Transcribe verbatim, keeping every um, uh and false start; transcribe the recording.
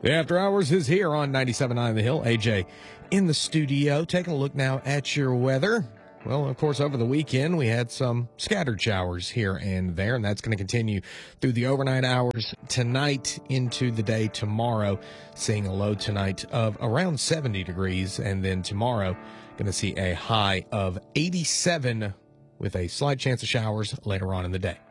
The After Hours is here on ninety-seven point nine The Hill. A J in the studio, taking a look now at your weather. Well, of course, over the weekend, we had some scattered showers here and there, and that's going to continue through the overnight hours tonight into the day tomorrow, seeing a low tonight of around seventy degrees, and then tomorrow going to see a high of eighty-seven with a slight chance of showers later on in the day.